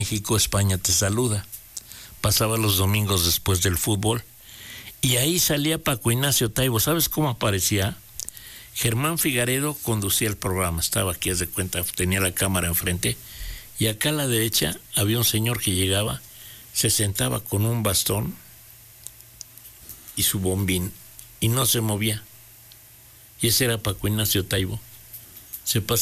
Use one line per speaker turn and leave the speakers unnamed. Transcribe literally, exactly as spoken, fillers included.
México, España te saluda. Pasaba los domingos después del fútbol y ahí salía Paco Ignacio Taibo. ¿Sabes cómo aparecía? Germán Figaredo conducía el programa, estaba aquí, haz de cuenta, tenía la cámara enfrente, y acá a la derecha había un señor que llegaba, se sentaba con un bastón y su bombín y no se movía. Y ese era Paco Ignacio Taibo. Se pasaba